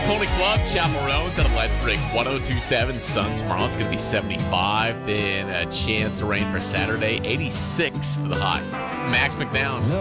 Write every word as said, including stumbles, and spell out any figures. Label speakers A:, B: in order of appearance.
A: Pony Club, Chaparral, to the Life Break one oh two point seven. Sun tomorrow, it's going to be seventy-five. Then a chance of rain for Saturday, eighty-six for the high. It's Max McNown.